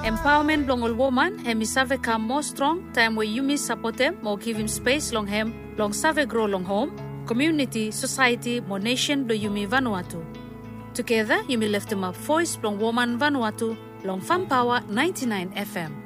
Empowerment long all woman hemi save come more strong time where you miss support them more give him space long hem long save grow long home community society more nation do yumi Vanuatu. Together you may lift them up voice long woman Vanuatu long Fam Power 99 FM.